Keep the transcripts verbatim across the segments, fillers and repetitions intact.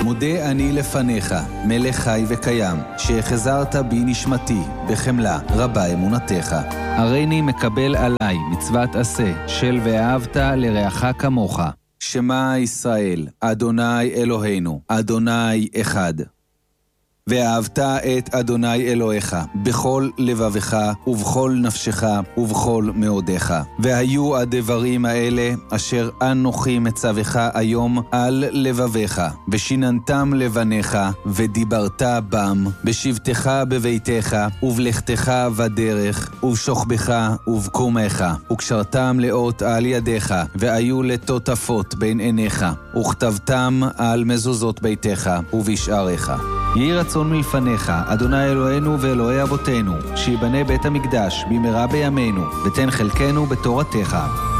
מודה אני לפניך, מלך חי וקיים, שהחזרת בי נשמתי, בחמלה רבה אמונתך. הריני מקבל עליי מצוות עשה, של ואהבת לרעך כמוך. שמע ישראל, אדוני אלוהינו, אדוני אחד. ואהבת את אדוני אלוהיך בכל לבבך ובכל נפשך ובכל מאודך. והיו הדברים האלה אשר אנוכי מצווך היום על לבביך, ושיננתם לבניך, ודיברת בם, בשבתך בביתך, ובלכתך בדרך, ובשוכבך ובקומך, וקשרתם לאות על ידיך, והיו לטוטפות בין עיניך, וכתבתם על מזוזות ביתך ובשעריך. יהי רצון מלפניך, אדוני אלוהינו ואלוהי אבותינו, שיבנה בית המקדש במהרה בימינו, ותן חלקנו בתורתך.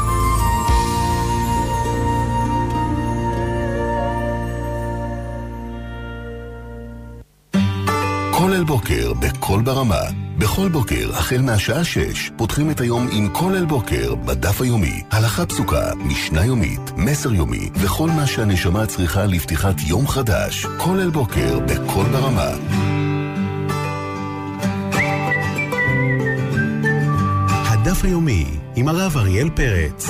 כל אל בוקר בכל ברמה. בכל בוקר, החל מהשעה שש, פותחים את היום עם כל אל בוקר בדף היומי. הלכה פסוקה, משנה יומית, מסר יומי, וכל מה שהנשמה צריכה לפתיחת יום חדש. כל אל בוקר בכל ברמה. הדף היומי עם הרב אריאל פרץ.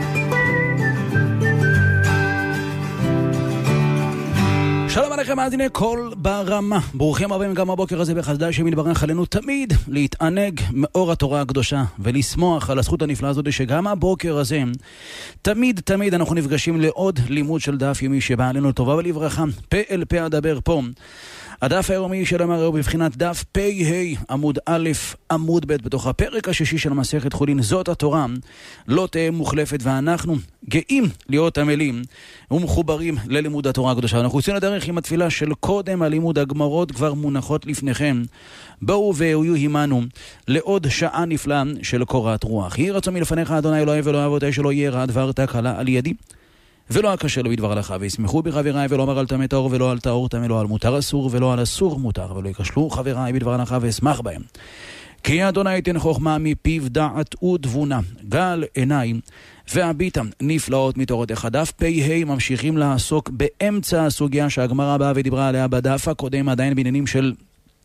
שלום עליכם מאזיני כל ברמה, ברוכים הבאים גם הבוקר הזה בחסדי שמתברך עלינו תמיד להתענג מאור התורה הקדושה ולשמוח על הזכות הנפלאה הזאת שגם הבוקר הזה תמיד תמיד אנחנו נפגשים לעוד לימוד של דף יומי שבא עלינו לטובה ולברכה. פה אל פה אדבר פה. הדף היומי של המראה הוא בבחינת דף פ' ה' עמוד א' עמוד ב' בתוך הפרק השישי של מסכת חולין. זאת התורה לא תהיה מוחלפת, ואנחנו גאים להיות עמלים ומחוברים ללימוד התורה הקדושה. אנחנו יוצאים לדרך עם התפילה של קודם הלימוד. הגמרות כבר מונחות לפניכם, בואו והיו עמנו לעוד שעה נפלאה של קורת רוח. יהי רצון מלפניך אדוני אלוהי ואלוהי אבותיי, שלא יהיה רע דבר תקלה על ידי ולא הקשה לו בדבר לך, וישמחו בי חבריי, ולא אומר על טמא טהור ולא על טהור טמא, לא על מותר אסור ולא על אסור מותר, ולא יקשלו חבריי בדבר לך ואשמח בהם. כי אדוני ייתן חוכמה מפיו דעת ותבונה, גל עיניים והביטה נפלאות מתורתך. דף פ' ה' ממשיכים לעסוק באמצע הסוגיה שהגמרא באה ודיברה עליה בדף הקודם, עדיין בעניינים של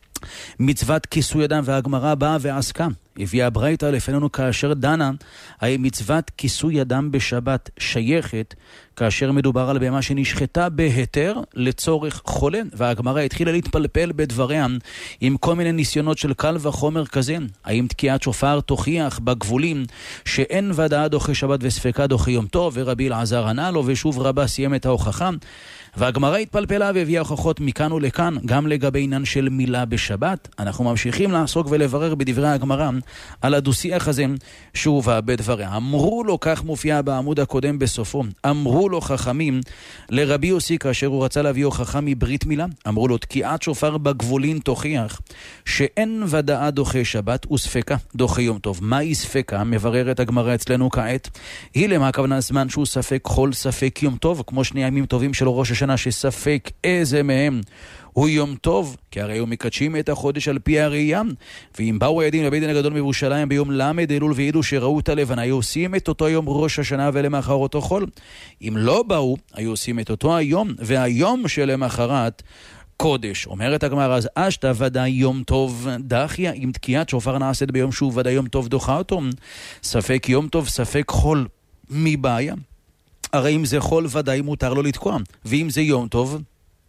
מצוות כיסוי אדם, והגמרא באה ועסקה, הביאה ברייתא לפנינו כאשר דנה האם מצוות כיסוי אדם בשבת שייכת כאשר מדובר על בהמה שנשחטה בהיתר לצורך חולה, והגמרא התחילה להתפלפל בדבריה עם כל מיני ניסיונות של קל וחומר כזה. האם תקיעת שופר תוכיח בגבולים שאין ודאה דוחה שבת וספקה דוחה יום טוב, ורבי אלעזר ענה לו ושוב רבה סיים את ההוכחה, והגמרא התפלפלה והביאה הוכחות מכאן ולכאן גם לגבי עניין של מילה בשבת. אנחנו ממשיכים לעסוק ולברר בדברי הגמרא על הדו-שיח הזה שהובא בדבריה. אמרו לו, כך מופיע בעמוד הקודם בסופו, אמרו לו חכמים לרבי יוסי כאשר הוא רצה להביא הוכחה מברית מילה, אמרו לו תקיעת שופר בגבולין תוכיח שאין ודאה דוחה שבת וספקה דוחה יום טוב. מהי ספקה? מבררת הגמרא אצלנו כעת. היא למה הכוונה זמן שהוא ספק חול ספק יום טוב, כמו שני ימים טובים של ראש השנה שספק איזה מהם הוא יום טוב, כי הרי הוא מקדשים את החודש על פי הראייה. ואם באו הידים לבית דין הגדול בירושלים ביום למד אלול והעידו שראו את הלבנה, היו עושים את אותו יום ראש השנה ולמחר אותו חול. אם לא באו, היו עושים את אותו היום והיום שלמחרת קודש. אומרת הגמרא, אז אשתא ודאי יום טוב דחיה, אם תקיעת שופר נעשית ביום שהוא ודאי יום טוב דוחה אותו. ספק יום טוב ספק חול, מי בעיה? הרי אם זה חול ודאי מותר לו לתקוע, ואם זה יום טוב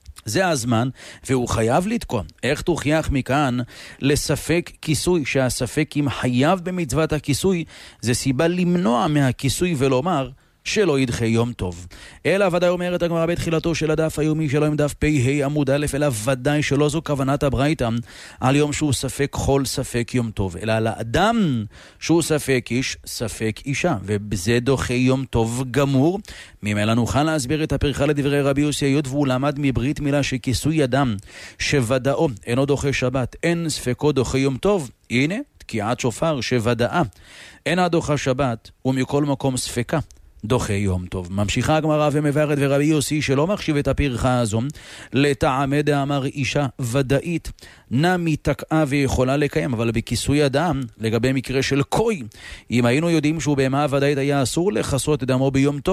זה הזמן והוא חייב לתקוע. איך תוכיח מכאן לספק כיסוי, שהספק אם חייב במצוות הכיסוי זה סיבה למנוע מהכיסוי ולומר שלא ידחה יום טוב. אלא ודאי אומרת הגמרא בתחילתו של הדף היומי שלו עם דף פ' ה' עמוד א', אלא ודאי שלא זו כוונת הברייתא על יום שהוא ספק חול ספק יום טוב, אלא על האדם שהוא ספק איש ספק אישה, ובזה דוחה יום טוב גמור. ממילא נוכל להסביר את הפרחה לדברי רבי יוסי, היות והוא למד מברית מילה שכיסוי אדם שוודאו אינו דוחה שבת אין ספקו דוחה יום טוב. הנה תקיעת שופר שוודאה אינה דוחה שבת ומכל מקום ספקה דוחה יום טוב. ממשיכה הגמרא ומבארת ורבי יוסי שלא מחשיב את הפרחה הזו לטעמי דאמר אישה ודאית נמי תקעה ויכולה לקיים, אבל בכיסוי אדם לגבי מקרה של קוי, אם היינו יודעים שהוא בהמה ודאית היה אסור לחסות את דמו ביום טוב,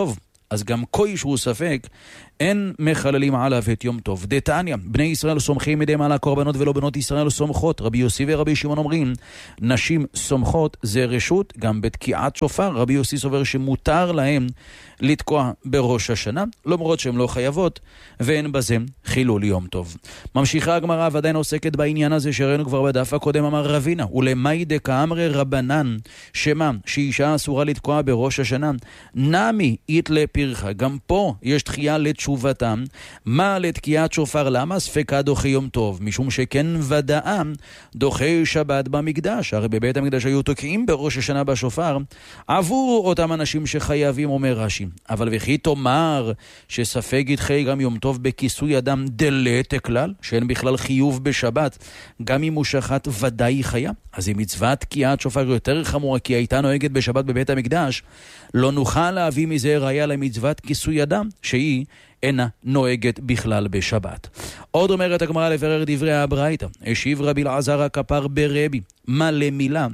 אז גם כוי שהוא ספק, אין מחללים עליו את יום טוב. דתניא, בני ישראל סומכים מדם על הקורבנות ולא בנות ישראל סומכות. רבי יוסי ורבי שמעון אומרים, נשים סומכות זה רשות, גם בתקיעת שופר. רבי יוסי סובר שמותר להם לתקוע בראש השנה, למרות שהן לא חייבות, ואין בזה חילול יום טוב. ממשיכה הגמרא ועדיין עוסקת בעניין הזה שראינו כבר בדף הקודם, אמר רבינה, ולמאי דקאמרי רבנן, שמה, שאישה אסורה לתקוע בראש השנה, נמי אית לפרחה, גם פה יש תחייה לתשובתם, מה לתקיעת שופר, למה ספקה דוחה יום טוב? משום שכן ודאה דוחה שבת במקדש, הרי בבית המקדש היו תוקעים בראש השנה בשופר, עבור אותם אנשים שחייבים, אומר רש"י. אבל וכי תאמר שספק ידחה גם יום טוב בכיסוי אדם דלת כלל, שאין בכלל חיוב בשבת, גם אם הוא שחט ודאי חיה. אז אם מצוות תקיעת שופר יותר חמורה, כי הייתה נוהגת בשבת בבית המקדש, לא נוכל להביא מזה ראיה למצוות כיסוי אדם, שהיא אינה נוהגת בכלל בשבת. עוד אומרת הגמרא לברר דברי הברייתא, השיב רבי אלעזר הכפר ברבי, מה למילה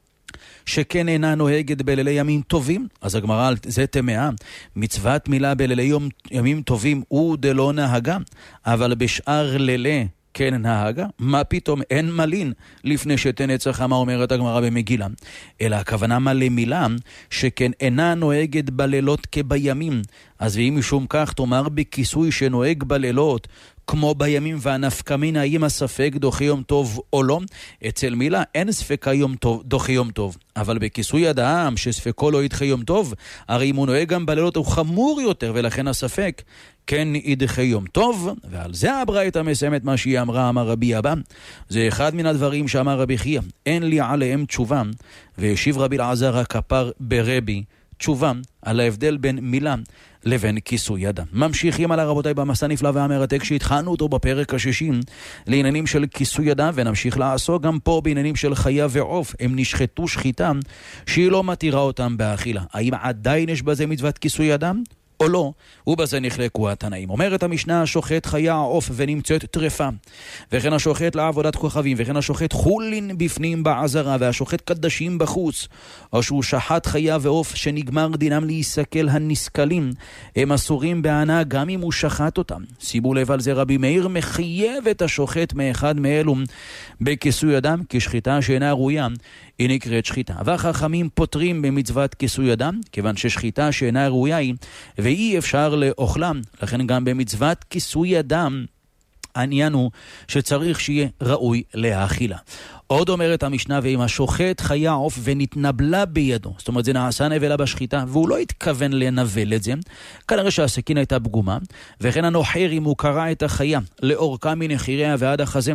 שכן אינה נוהגת בלילי ימים טובים? אז הגמרא זה תמאה, מצוות מילה בלילי יום, ימים טובים הוא דלא נהגה, אבל בשאר לילי כן נהגה, מה פתאום אין מלין לפני שתנצח חמה, אומרת הגמרא במגילה, אלא הכוונה מה למילה שכן אינה נוהגת בלילות כבימים. אז ואם משום כך תאמר בכיסוי שנוהג בלילות כמו בימים, והנפקא מינה האם הספק דוחה יום טוב או לא? אצל מילה אין ספקה יום טוב, דוחה יום טוב, אבל בכיסוי אדם שספקו לא ידחה יום טוב, הרי אם הוא נוהג גם בלילות הוא חמור יותר, ולכן הספק כן ידחה יום טוב. ועל זה הברייתא מסיימת מה שהיא אמרה, אמר רבי אבא, זה אחד מן הדברים שאמר רבי חייא, אין לי עליהם תשובה, והשיב רבי אלעזר הכפר ברבי תשובה על ההבדל בין מילה לבין כיסוי אדם. ממשיכים על הרבותיי במסע נפלא והמרתק שהתחלנו אותו בפרק השישים לעניינים של כיסוי אדם, ונמשיך לעסוק גם פה בעניינים של חיה ועוף. הם נשחטו שחיטה שהיא לא מתירה אותם באכילה, האם עדיין יש בזה מצוות כיסוי אדם או לא? ובזה נחלקו התנאים. אומרת המשנה, השוחט חיה עוף ונמצאת טרפה, וכן השוחט לעבודת כוכבים, וכן השוחט חולין בפנים בעזרה, והשוחט קדשים בחוץ, או שהוא שחט חיה ועוף שנגמר דינם להיסקל הנסקלים, הם אסורים בהנאה גם אם הוא שחט אותם. שימו לב על זה, רבי מאיר מחייב את השוחט מאחד מאלו בכיסוי אדם, כשחיטה שאינה ראויה היא נקראת שחיטה. והחכמים פותרים במצוות כיסוי אדם, כיוון ששחיטה שאינה ראויה היא ואי אפשר לאוכלם, לכן גם במצוות כיסוי אדם העניין הוא שצריך שיהיה ראוי להאכילה. עוד אומרת המשנה, ואם השוחט חיה עוף ונתנבלה בידו, זאת אומרת זה נעשה נבלה בשחיטה והוא לא התכוון לנבל את זה, כנראה שהסכין הייתה פגומה, וכן הנוחר אם הוא קרע את החיה לאורכה מנחיריה ועד החזה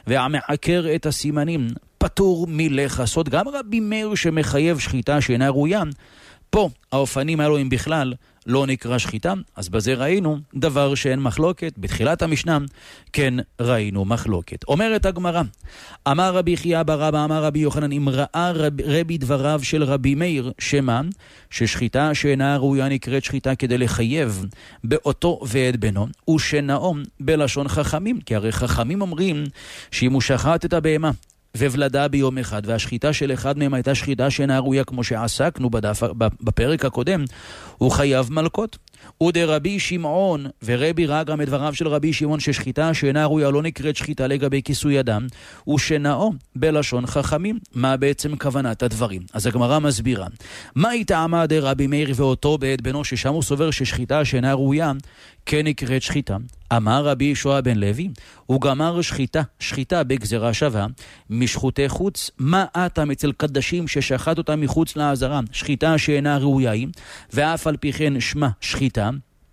והמעקר את הסימנים פטור מלכסות. גם רבי מאיר שמחייב שחיטה שאינה ראויה, פה האופנים האלו הם בכלל לא נקרא שחיטה. אז בזה ראינו דבר שאין מחלוקת. בתחילת המשנה כן ראינו מחלוקת. אומרת הגמרא, אמר רבי חייא בר אבא אמר רבי יוחנן, אם ראה רב, רבי דבריו של רבי מאיר, שמה ששחיטה שאינה ראויה נקראת שחיטה כדי לחייב באותו ואת בנו, ושנאום בלשון חכמים, כי הרי חכמים אומרים שאם הוא שחט את הבהמה וולדה ביום אחד, והשחיטה של אחד מהם הייתה שחיטה שאינה ראויה, כמו שעסקנו בדף, בפרק הקודם, הוא חייב מלכות. ודרבי שמעון, ורבי ראה גם את דבריו של רבי שמעון, ששחיטה שאינה ראויה לא נקראת שחיטה לגבי כיסוי אדם, ושנאו בלשון חכמים. מה בעצם כוונת הדברים? אז הגמרא מסבירה, מה טעמה דרבי מאיר ואותו בעת בנו, ששם הוא סובר ששחיטה שאינה ראויה כן נקראת שחיטה? אמר רבי ישוע בן לוי, הוא גמר שחיטה, שחיטה בגזרה שווה, משחוטי חוץ, מה אתם אצל קדשים ששחט אותם מחוץ לעזרה, שחיטה שאינה ראויה היא, ואף על פי כן שמה שחיטה,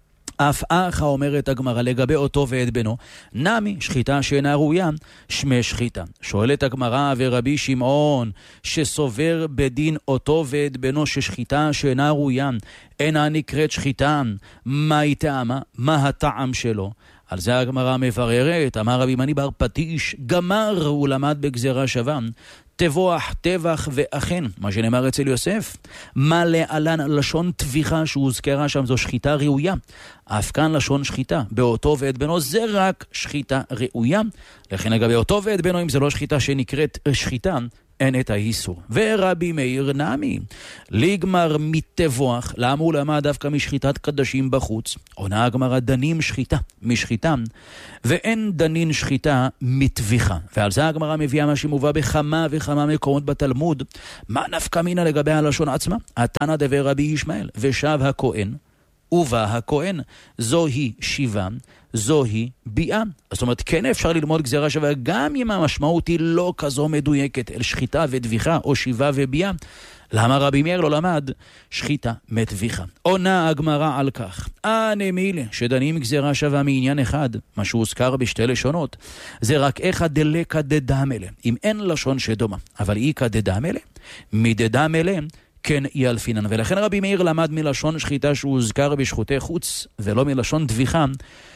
אף אחא אומרת הגמרא לגבי אותו ואת בנו, נמי שחיטה שאינה ראויה, שמי שחיטה. שואלת הגמרא, ורבי שמעון שסובר בדין אותו ואת בנו ששחיטה שאינה ראויה אינה נקראת שחיטה, מה היא טעמה? מה הטעם שלו? על זה הגמרא מבררת, אמר רבי מני בר פטיש, גמר הוא למד בגזרה שווה, תבוח, טבח ואכן, מה שנאמר אצל יוסף, מה להלן לשון טביחה שהוזכרה שם זו שחיטה ראויה, אף כאן לשון שחיטה, באותו ואת בנו זה רק שחיטה ראויה, לכן לגבי אותו ואת בנו אם זה לא שחיטה שנקראת שחיטה, אין את האיסור. ורבי מאיר נמי, לגמר מתבוח, למה הוא למד דווקא משחיטת קדשים בחוץ? עונה הגמרא, דנים שחיטה משחיטה, ואין דנין שחיטה מתביחה. ועל זה הגמרא מביאה מה שמובא בכמה וכמה מקומות בתלמוד. מה נפקא מינה לגבי הלשון עצמה? התנא דבר רבי ישמעאל, ושב הכהן, ובא הכהן, זוהי שיבה, זוהי ביאה. זאת אומרת, כן אפשר ללמוד גזירה שווה, גם אם המשמעות היא לא כזו מדויקת, אל שחיטה ודביחה, או שיבה וביאה. למה רבי מאיר לא למד שחיטה מתביחה? עונה הגמרא על כך, הנמילה שדנים גזירה שווה מעניין אחד, מה שהוזכר בשתי לשונות, זה רק איכא דלקא דדמלה, אם אין לשון שדומה, אבל איכא דדמלה, מדדמלה, כן ילפינן. ולכן רבי מאיר למד מלשון שחיטה שהוזכר בשחוטי חוץ, ולא מלשון דביחה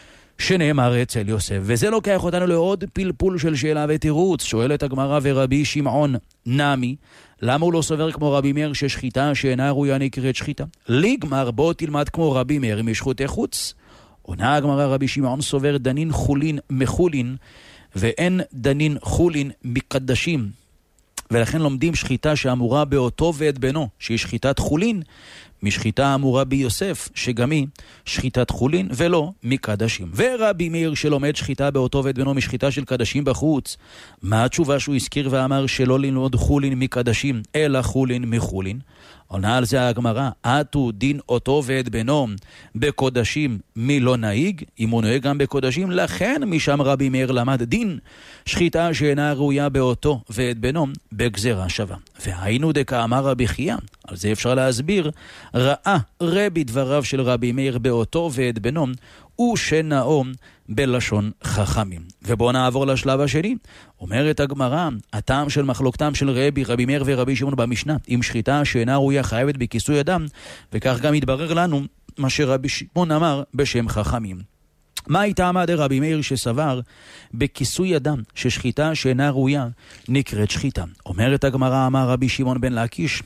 שנאמר אצל יוסף. וזה לוקח אותנו לעוד פלפול של שאלה ותירוץ. שואלת הגמרא, ורבי שמעון נמי, למה הוא לא סובר כמו רבי מאיר ששחיטה שאינה ראויה נקראת שחיטה? לגמר, בוא תלמד כמו רבי מאיר משחוטי חוץ. עונה הגמרא, רבי שמעון סובר דנין חולין מחולין, ואין דנין חולין מקדשים. ולכן לומדים שחיטה שאמורה באותו ואת בנו, שהיא שחיטת חולין, משחיטה אמורה ביוסף, שגם היא שחיטת חולין, ולא מקדשים. ורבי מאיר שלומד שחיטה באותו ואת בנו משחיטה של קדשים בחוץ, מה התשובה שהוא הזכיר ואמר שלא ללמוד חולין מקדשים, אלא חולין מחולין? עונה על זה הגמרא, עתו דין אותו ואת בנו בקודשים מי לא נהיג, אם הוא נוהג גם בקודשים, לכן משם רבי מאיר למד דין שחיטה שאינה ראויה באותו ואת בנו בגזרה שווה. והיינו דקאמר רבי חייא, על זה אפשר להסביר, ראה רבי דבריו של רבי מאיר באותו ואת בנו ושנאו בלשון חכמים. ובואו נעבור לשלב השני. אומרת הגמרא, הטעם של מחלוקתם של רבי, רבי מאיר ורבי שמעון במשנה, עם שחיטה שאינה ראויה חייבת בכיסוי אדם, וכך גם יתברר לנו מה שרבי שמעון אמר בשם חכמים. מה הייתה עמד רבי מאיר שסבר בכיסוי אדם ששחיטה שאינה ראויה נקראת שחיטה? אומרת הגמרא, אמר רבי שמעון בן לקיש,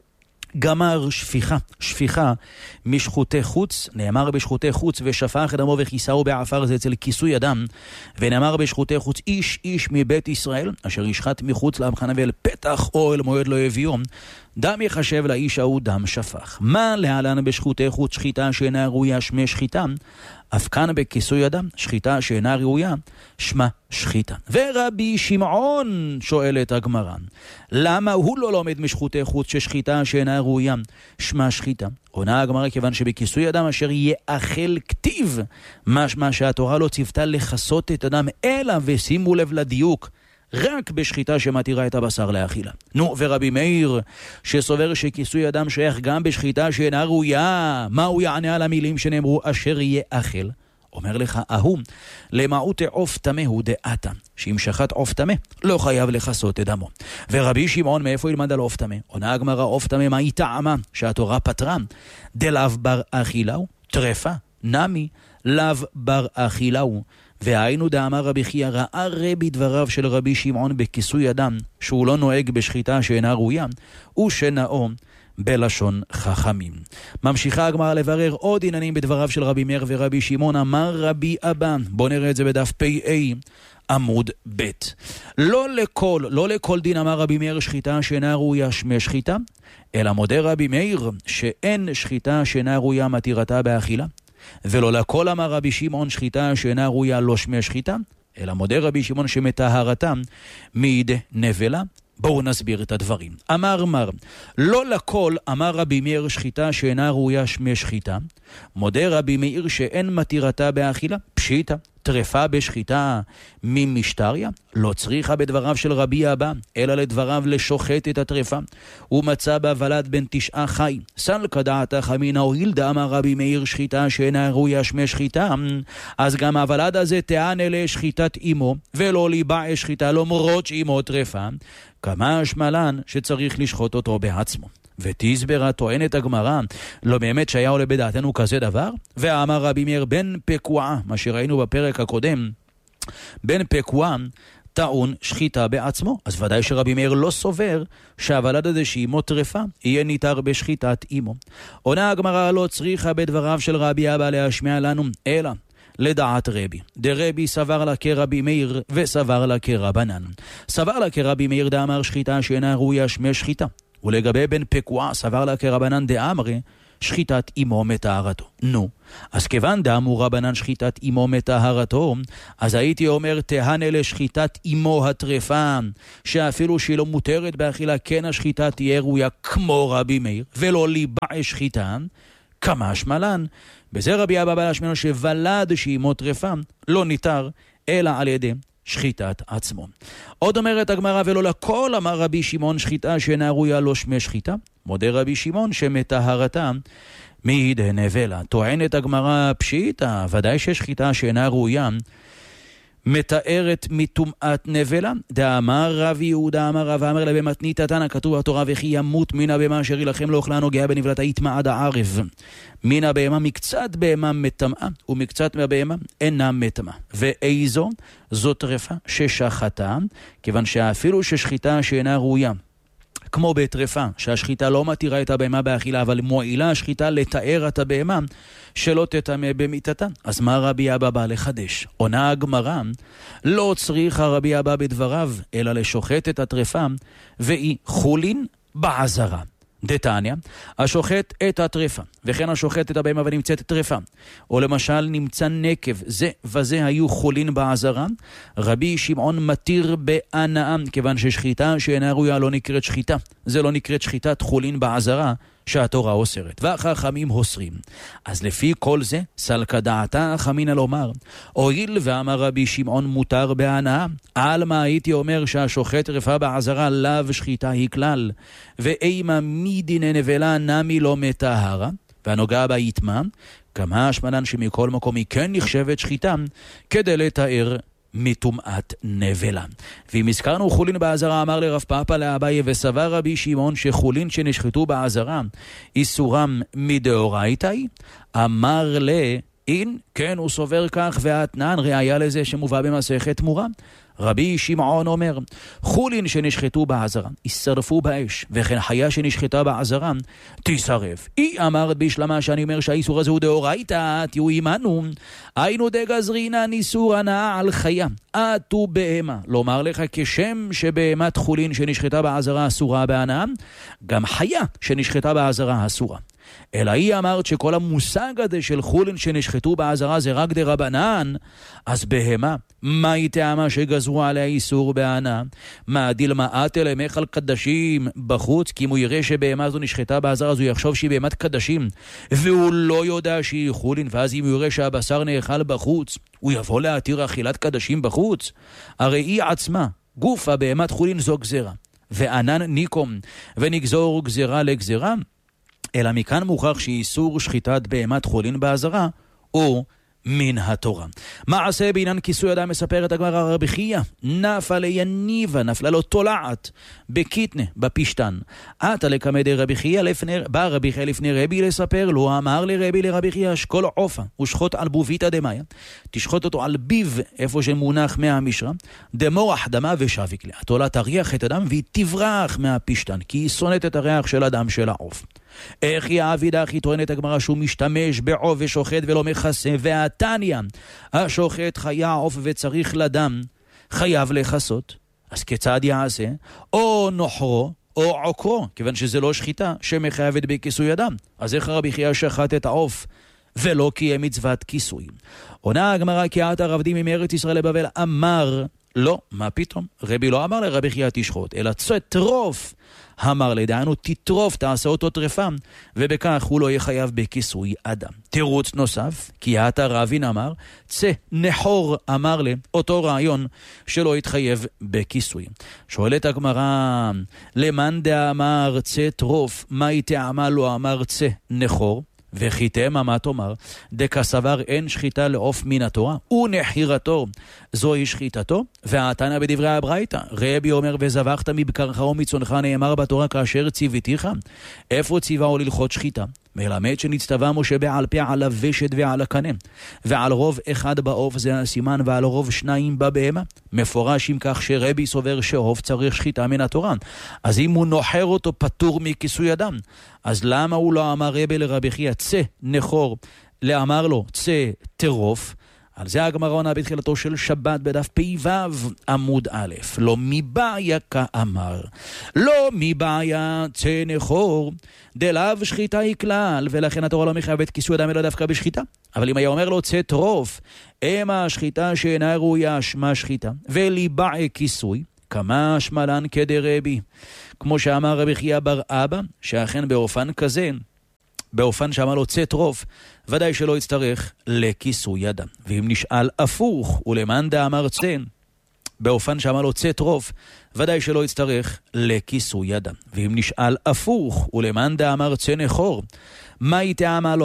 גמר שפיכה, שפיכה משחוטי חוץ, נאמר בשחוטי חוץ ושפך דמו וכיסהו בעפר, זה אצל כיסוי אדם, ונאמר בשחוטי חוץ איש איש מבית ישראל אשר ישחט מחוץ למחנה ואל פתח אוהל מועד לא יביאום, דם יחשב לאיש ההוא דם שפך. מה להלן בשחוטי חוץ שחיטה שאינה ראויה שמה שחיטה? אף כאן בכיסוי אדם שחיטה שאינה ראויה שמה שחיטה. ורבי שמעון שואלת הגמרא, למה הוא לא לומד משחוטי חוץ ששחיטה שאינה ראויה שמה שחיטה? עונה הגמרא, כיוון שבכיסוי אדם אשר יאכל כתיב, משמע שהתורה לא ציוותה לחסות את אדם, אלא ושימו לב לדיוק, רק בשחיטה שמתירה את הבשר לאכילה. נו, ורבי מאיר שסובר שכיסוי אדם שייך גם בשחיטה שאינה ראויה, מה הוא יענה על המילים שנאמרו אשר יאכל? אומר לך, אהו, למעוט עוף טמא הוא דעתה, שאם שחט עוף טמא לא חייב לחסות את דמו. ורבי שמעון מאיפה ילמד על עוף טמא? עונה הגמרא, עוף טמא מה היא טעמה שהתורה פטרה? דלאו בר אכילהו, טרפה, נמי, לאו בר אכילהו. והיינו דאמר רבי חייא, ראה רבי דבריו של רבי שמעון בכיסוי אדם שהוא לא נוהג בשחיטה שאינה ראויה, ושנאו בלשון חכמים. ממשיכה הגמרא לברר עוד עניינים בדבריו של רבי מאיר ורבי שמעון. אמר רבי אבא, בוא נראה את זה בדף פי איי עמוד ב', לא לכל, לא לכל דין אמר רבי מאיר שחיטה שאינה ראויה שמה שחיטה, אלא מודה רבי מאיר שאין שחיטה שאינה ראויה מתירתה באכילה. ולא לכל אמר רבי שמעון שחיטה שאינה ראויה לא שמה שחיטה, אלא מודה רבי שמעון שמטהרתם מידי נבלה. בואו נסביר את הדברים. אמר מר, לא לכל אמר רבי מאיר שחיטה שאינה ראויה שמה שחיטה, מודה רבי מאיר שאין מתירתה באכילה, פשיטה, טרפה בשחיטה ממשטריה, לא צריכה בדבריו של רבי אבא, אלא לדבריו לשוחט את הטרפה. הוא מצא בה ולד בן תשעה חי, סלקא דעתך אמינא הואיל דאמר רבי מאיר שחיטה שאינה ראויה שמה שחיטה, אז גם הוולד הזה תענה לשחיטת אמו, ולא ליבע שחיטה למרות שאמו טרפה, כמה השמלן שצריך לשחוט אותו בעצמו. ותסברה טוענת הגמרא, לא באמת שהיה עולה בדעתנו כזה דבר? ואמר רבי מאיר בן פקועה, מה שראינו בפרק הקודם, בן פקועה טעון שחיטה בעצמו, אז ודאי שרבי מאיר לא סובר שהוולד הזה שאימו טרפה יהיה ניתר בשחיטת אימו. עונה הגמרא, לא צריכה בדבריו של רבי אבא להשמיע לנו, אלא לדעת רבי. דרבי סבר לה כרבי מאיר וסבר לה כרבנן. סבר לה כרבי מאיר דאמר שחיטה שאינה ראויה שמי שחיטה. ולגבי בן פקוע סבר לה כרבנן דאמרי שחיטת אמו מטהרתו. נו, אז כיוון דאמרו רבנן שחיטת אמו מטהרתו, אז הייתי אומר תהנה לשחיטת אמו הטרפה, שאפילו שהיא לא מותרת באכילה, כן השחיטה תהיה ראויה כמו רבי מאיר, ולא ליבע שחיטה, כמה שמלן. בזה רבי אבא בעל השמנו שוולד שאמו טרפה, לא ניתר, אלא על ידי שחיטת עצמו. עוד אומרת הגמרא, ולא לכל אמר רבי שמעון שחיטה שאינה ראויה לא שמי שחיטה. מודה רבי שמעון שמטהרתה מידי נבלה. טוענת הגמרא פשיטה, ודאי ששחיטה שאינה ראויה מתארת מטומאת נבלה. דאמר רבי יהודה אמר רב אמר לבמתנית תנא, כתוב בתורה וכי ימות מן הבהמה אשר יילחם לא אוכלה נוגע בנבלתה יטמא עד הערב. מן הבהמה מקצת בהמה מטמאה ומקצת מהבהמה אינה מטמאה. ואיזו זו טרפה ששחטה, כיוון שאפילו ששחיטה שאינה ראויה כמו בטרפה, שהשחיטה לא מתירה את הבהמה באכילה, אבל מועילה השחיטה לתאר את הבהמה שלא תטמא במיתתה. אז מה רבי אבא בא לחדש? עונה הגמרא, לא צריך רבי אבא בדבריו, אלא לשוחט את הטרפה, והיא חולין בעזרה. דתניא, השוחט את הטרפה, וכן השוחט את הבהמה ונמצאת טרפה, או למשל נמצא נקב, זה וזה היו חולין בעזרה, רבי שמעון מתיר בהנאה, כיוון ששחיטה שאינה ראויה לא נקראת שחיטה, זה לא נקראת שחיטת חולין בעזרה, שהתורה אוסרת, והחכמים אוסרים. אז לפי כל זה, סלקא דעתא חמינא לומר, הואיל ואמר רבי שמעון מותר בהנאה, על מה הייתי אומר שהשוחט טרפה בעזרה לאו שחיטה היא כלל, ואימה מידיני נבלה נמי לא מטהרה, והנוגע בה יטמא, כמה השמנן שמכל מקום היא כן נחשבת שחיטה, כדי לתאר מטומאת נבלה. ואם הזכרנו חולין בעזרה, אמר לרב פאפא לאביי, וסבר רבי שמעון שחולין שנשחטו בעזרה איסורם מדאורייתא, אמר לה, אין, כן הוא סובר כך, והאתנן ראיה לזה שמובא במסכת תמורה. רבי שמעון אומר, חולין שנשחטו בעזרה ישרפו באש, וכן חיה שנשחטה בעזרה תשרף. היא אמרת בשלמה שאני אומר שהאיסור הזה הוא דאורייתא, תהיו עמנו, היינו דגזרינן איסור הנאה על חיה, אתו בהמה. לומר לך כשם שבהמת חולין שנשחטה בעזרה אסורה בהנאה, גם חיה שנשחטה בעזרה אסורה. אלא היא אמרת שכל המושג הזה של חולין שנשחטו בעזרה זה רק דרבנן, אז בהמה, מה היא טעמה שגזרו עליה איסור בהנאה? מה דילמאת אלה מיכל קדשים בחוץ? כי אם הוא יראה שבהמה זו נשחטה בעזרה, אז הוא יחשוב שהיא בהמת קדשים, והוא לא יודע שהיא חולין, ואז אם הוא יראה שהבשר נאכל בחוץ, הוא יבוא להתיר אכילת קדשים בחוץ. הרי היא עצמה, גוף הבהמת חולין זו גזרה, וענן ניקום, ונגזור גזרה לגזרה, אלא מכאן מוכח שאיסור שחיטת בהמת חולין בעזרה הוא מן התורה. מעשה בעניין כיסוי אדם, מספרת הגמרא, רבי חייא נפל יניבה, נפלה לו תולעת בקיטנה, בפשטן. עתה לקמא רבי חייא, בא רבי חייא לפני רבי לספר לו, אמר לרבי לרבי חייא, אשכול עופה ושחוט על בוביתא דמאיה, תשחוט אותו על ביב איפה שמונח מהמשרה, דמורח דמה ושביק לה. התולעת תריח את הדם והיא תברח מהפשטן, כי היא שונאת את הריח של הדם של העוף. איך היא העבידה הכי טוענת הגמרא שהוא משתמש בעוף ושוחט ולא מכסה, והתניא השוחט חיה עוף וצריך לדם חייב לחסות. אז כיצד יעשה? או נוחרו או עוקרו, כיוון שזה לא שחיטה שמחייבת בכיסוי אדם. אז איך רבי חייא שחט את העוף ולא קיים מצוות כיסוי? עונה הגמרא, כי עתה רבדים מארץ ישראל לבבל, אמר לא, מה פתאום? רבי לא אמר לרבי חייא תשחוט, אלא צטרוף אמר לדענו תטרוף, תעשה אותו טרפה, ובכך הוא לא יהיה חייב בכיסוי אדם. תירוץ נוסף, כי עתה רבין אמר צא נחור, אמר לי אותו רעיון שלא יתחייב בכיסוי. שואלת הגמרא, למאן דאמר צא טרוף, מה יתעמה לו אמר צא נחור? וחיתם מה תאמר, דקסבר אין שחיטה לעוף מן התורה ונחירתו זוהי שחיטתו. והתנא בדברי הברייתא, רבי אומר וזבחת מבקרך ומצונך, נאמר בתורה כאשר ציוויתיך. איפה ציווהו ללכות שחיטה? מלמד שנצטווה משה בעל פה על הוושת ועל הקנה, ועל רוב אחד בעוף זה הסימן, ועל רוב שניים בבהמה. מפורש עם כך שרבי סובר שעוף צריך שחיטה מן התורה, אז אם הוא נוחר אותו פטור מכיסוי אדם. אז למה הוא לא אמר רבי לרבי חייא צא נחור, לאמר לו צא טרוף? על זה הגמרא עונה בתחילתו של שבת בדף פ"ו עמוד א', לא מבעיה כאמר, לא מבעיה צא נחור, דלאו שחיטה היא כלל, ולכן התורה לא מחייבת כיסוי אדם אלא דווקא בשחיטה. אבל אם היה אומר לו צא טרוף, אמה השחיטה שאינה ראויה שמה שחיטה, וליבע כיסוי, כמה שמלן כדרבי, כמו שאמר רבי חייא בר אבא, שאכן באופן כזה, באופן שאמר לו צא טרוף, ודאי שלא יצטרך לכיסוי ידם. ואם נשאל הפוך, ולמאן דאמר צא, באופן שאמר לו צא טרוף, ודאי שלא יצטרך לכיסוי ידם. ואם נשאל הפוך, ולמאן דאמר צא נחור, מה היא טעמה לו?